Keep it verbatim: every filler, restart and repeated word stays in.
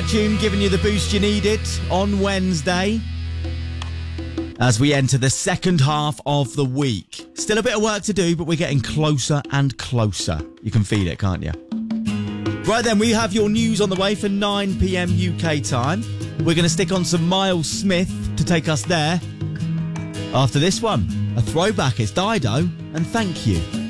that tune giving you the boost you needed on Wednesday as we enter the second half of the week. Still a bit of work to do, but we're getting closer and closer. You can feel it, can't you? Right then, we have your news on the way for nine p.m. U K time. We're going to stick on some Miles Smith to take us there. After this one, a throwback, it's Dido, and Thank You.